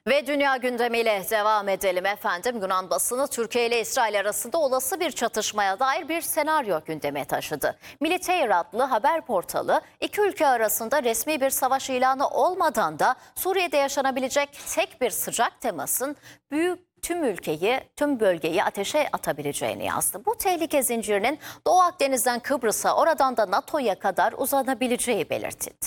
Ve dünya gündemiyle devam edelim efendim. Yunan basını Türkiye ile İsrail arasında olası bir çatışmaya dair bir senaryo gündeme taşıdı. Militair adlı haber portalı iki ülke arasında resmi bir savaş ilanı olmadan da Suriye'de yaşanabilecek tek bir sıcak temasın tüm bölgeyi ateşe atabileceğini yazdı. Bu tehlike zincirinin Doğu Akdeniz'den Kıbrıs'a, oradan da NATO'ya kadar uzanabileceği belirtildi.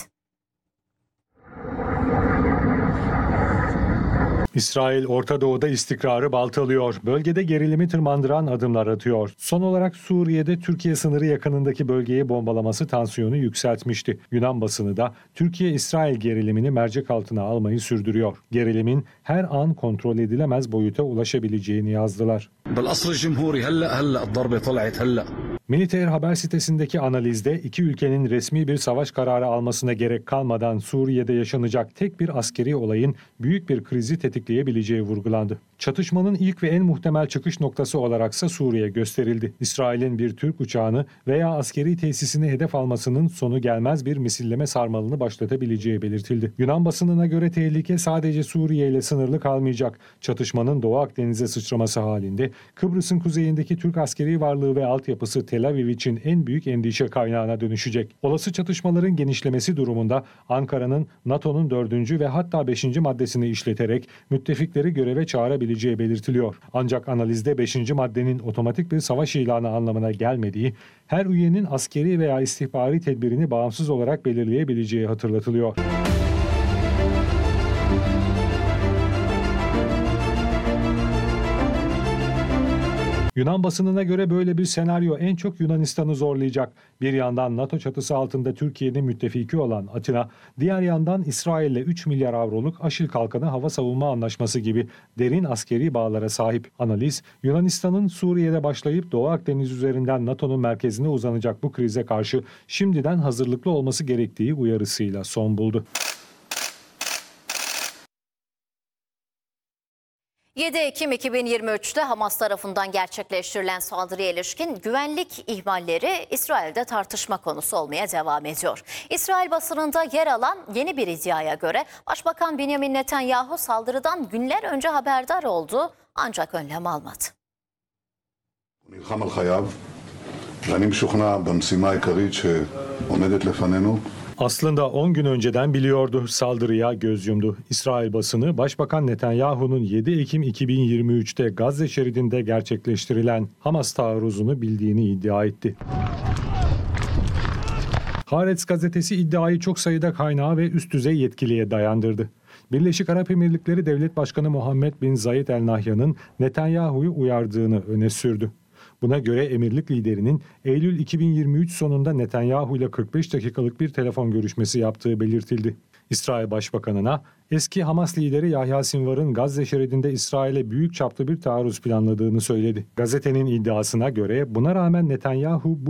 İsrail, Orta Doğu'da istikrarı baltalıyor. Bölgede gerilimi tırmandıran adımlar atıyor. Son olarak Suriye'de Türkiye sınırı yakınındaki bölgeyi bombalaması tansiyonu yükseltmişti. Yunan basını da Türkiye-İsrail gerilimini mercek altına almayı sürdürüyor. Gerilimin her an kontrol edilemez boyuta ulaşabileceğini yazdılar. Militair haber sitesindeki analizde iki ülkenin resmi bir savaş kararı almasına gerek kalmadan Suriye'de yaşanacak tek bir askeri olayın büyük bir krizi tetikleyebileceği vurgulandı. Çatışmanın ilk ve en muhtemel çıkış noktası olaraksa Suriye gösterildi. İsrail'in bir Türk uçağını veya askeri tesisini hedef almasının sonu gelmez bir misilleme sarmalını başlatabileceği belirtildi. Yunan basınına göre tehlike sadece Suriye ile sınırlı kalmayacak. Çatışmanın Doğu Akdeniz'e sıçraması halinde Kıbrıs'ın kuzeyindeki Türk askeri varlığı ve altyapısı Tel Aviv için en büyük endişe kaynağına dönüşecek. Olası çatışmaların genişlemesi durumunda Ankara'nın NATO'nun 4. ve hatta 5. maddesini işleterek müttefikleri göreve çağırabileceği belirtiliyor. Ancak analizde 5. maddenin otomatik bir savaş ilanı anlamına gelmediği, her üyenin askeri veya istihbari tedbirini bağımsız olarak belirleyebileceği hatırlatılıyor. Yunan basınına göre böyle bir senaryo en çok Yunanistan'ı zorlayacak. Bir yandan NATO çatısı altında Türkiye'nin müttefiki olan Atina, diğer yandan İsrail'le 3 milyar avroluk Aşil Kalkanı hava savunma anlaşması gibi derin askeri bağlara sahip. Analiz, Yunanistan'ın Suriye'de başlayıp Doğu Akdeniz üzerinden NATO'nun merkezine uzanacak bu krize karşı şimdiden hazırlıklı olması gerektiği uyarısıyla son buldu. 7 Ekim 2023'te Hamas tarafından gerçekleştirilen saldırıya ilişkin güvenlik ihmalleri İsrail'de tartışma konusu olmaya devam ediyor. İsrail basınında yer alan yeni bir iddiaya göre Başbakan Benjamin Netanyahu saldırıdan günler önce haberdar oldu ancak önlem almadı. Aslında 10 gün önceden biliyordu, saldırıya göz yumdu. İsrail basını Başbakan Netanyahu'nun 7 Ekim 2023'te Gazze şeridinde gerçekleştirilen Hamas taarruzunu bildiğini iddia etti. Haaretz gazetesi iddiayı çok sayıda kaynağa ve üst düzey yetkiliye dayandırdı. Birleşik Arap Emirlikleri Devlet Başkanı Muhammed bin Zayed El Nahyan'ın Netanyahu'yu uyardığını öne sürdü. Buna göre emirlik liderinin Eylül 2023 sonunda Netanyahu ile 45 dakikalık bir telefon görüşmesi yaptığı belirtildi. İsrail Başbakanı'na eski Hamas lideri Yahya Sinvar'ın Gazze şeridinde İsrail'e büyük çaplı bir taarruz planladığını söyledi. Gazetenin iddiasına göre buna rağmen Netanyahu bu